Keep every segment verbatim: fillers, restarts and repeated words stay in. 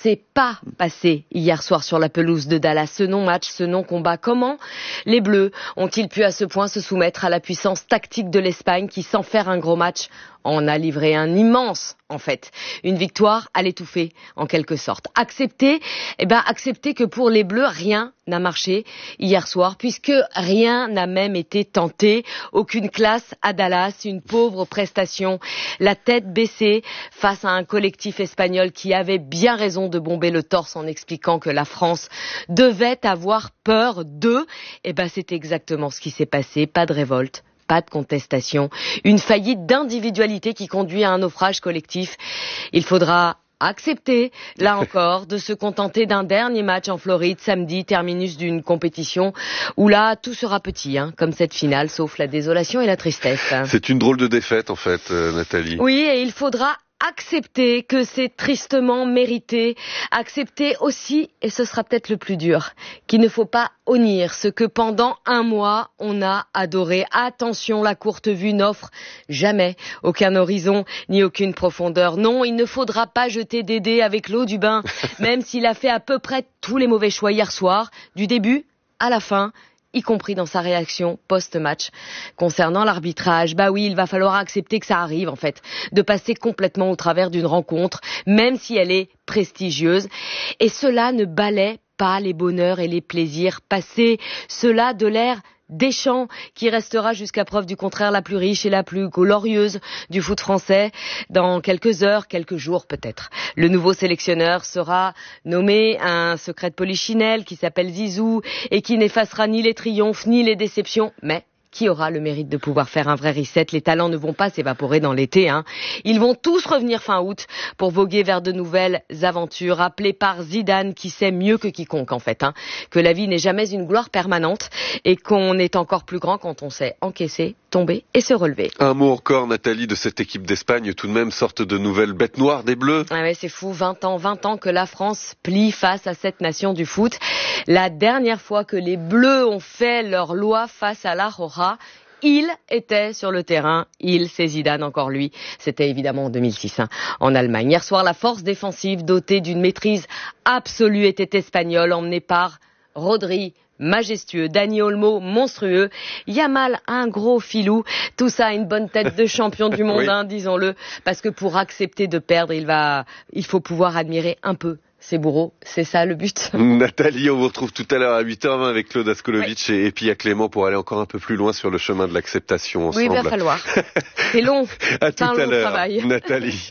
s'est pas passé hier soir sur la pelouse de Dallas. Ce non-match, ce non-combat. Comment les Bleus ont-ils pu à ce point se soumettre à la puissance tactique de l'Espagne qui, sans faire un gros match, en a livré un immense, en fait. Une victoire à l'étouffer, en quelque sorte. Accepter, eh ben, accepter que pour les Bleus, rien n'a marché hier soir, puisque rien n'a même été tenté. Aucune classe à Dallas, une pauvre prestation. La tête baissée face à un collectif espagnol qui avait bien raison de bomber le torse en expliquant que la France devait avoir peur d'eux. Eh ben, c'est exactement ce qui s'est passé. Pas de révolte. Pas de contestation, une faillite d'individualité qui conduit à un naufrage collectif. Il faudra accepter, là encore, de se contenter d'un dernier match en Floride, samedi, terminus d'une compétition où là, tout sera petit, hein, comme cette finale, sauf la désolation et la tristesse. C'est une drôle de défaite, en fait, euh, Nathalie. Oui, et il faudra accepter que c'est tristement mérité, accepter aussi, et ce sera peut-être le plus dur, qu'il ne faut pas honnir ce que pendant un mois on a adoré. Attention, la courte vue n'offre jamais aucun horizon ni aucune profondeur. Non, il ne faudra pas jeter Dédé avec l'eau du bain, même s'il a fait à peu près tous les mauvais choix hier soir, du début à la fin, y compris dans sa réaction post-match concernant l'arbitrage. Bah oui, il va falloir accepter que ça arrive, en fait, de passer complètement au travers d'une rencontre, même si elle est prestigieuse. Et cela ne balaie pas les bonheurs et les plaisirs passés. Cela de l'ère Deschamps, qui restera jusqu'à preuve du contraire la plus riche et la plus glorieuse du foot français. Dans quelques heures, quelques jours peut-être, le nouveau sélectionneur sera nommé, un secret de polichinelle qui s'appelle Zizou et qui n'effacera ni les triomphes ni les déceptions, mais qui aura le mérite de pouvoir faire un vrai reset. Les talents ne vont pas s'évaporer dans l'été, hein. Ils vont tous revenir fin août pour voguer vers de nouvelles aventures, appelées par Zidane, qui sait mieux que quiconque, en fait, hein, que la vie n'est jamais une gloire permanente et qu'on est encore plus grand quand on sait encaisser, tomber et se relever. Un mot encore, Nathalie, de cette équipe d'Espagne, tout de même, sorte de nouvelles bêtes noires des Bleus. Ah ouais, c'est fou, vingt ans, vingt ans que la France plie face à cette nation du foot. La dernière fois que les Bleus ont fait leur loi face à la Roja, il était sur le terrain, il, c'est Zidane, encore lui. C'était évidemment en deux mille six, hein, en Allemagne. Hier soir, la force défensive, dotée d'une maîtrise absolue, était espagnole, emmenée par Rodri, majestueux, Dani Olmo, monstrueux, Yamal, un gros filou, tout ça, une bonne tête de champion du monde, oui. hein, disons-le, parce que pour accepter de perdre, il va, il faut pouvoir admirer un peu ses bourreaux, c'est ça le but. Nathalie, on vous retrouve tout à l'heure à huit heures vingt avec Claude Askolovitch oui. et, et Pia Clément pour aller encore un peu plus loin sur le chemin de l'acceptation ensemble. Oui, il va falloir. C'est long. À tout un à long l'heure, travail. Nathalie.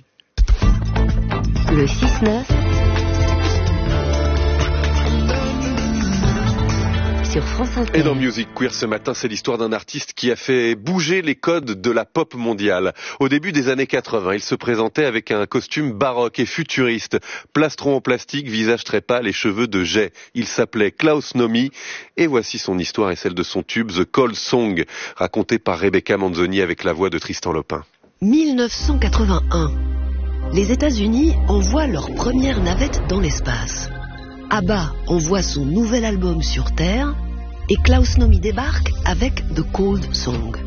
Le six neuf sur France Inter. Et dans Music Queer ce matin, c'est l'histoire d'un artiste qui a fait bouger les codes de la pop mondiale. Au début des années quatre-vingts, il se présentait avec un costume baroque et futuriste, plastron en plastique, visage très pâle et cheveux de jais. Il s'appelait Klaus Nomi et voici son histoire et celle de son tube The Cold Song, raconté par Rebecca Manzoni avec la voix de Tristan Lopin. mille neuf cent quatre-vingt-un. Les États-Unis envoient leur première navette dans l'espace. ABBA envoie son nouvel album sur Terre et Klaus Nomi débarque avec The Cold Song.